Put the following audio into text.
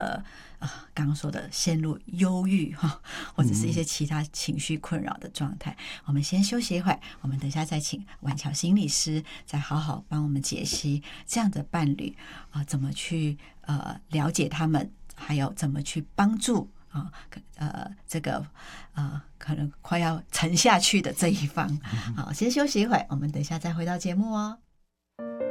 刚刚说的陷入忧郁或者是一些其他情绪困扰的状态。我们先休息一会儿，我们等一下再请婉乔心理师再好好帮我们解析这样的伴侣怎么去了解他们，还有怎么去帮助这个可能快要沉下去的这一方。好，先休息一会儿，我们等一下再回到节目哦。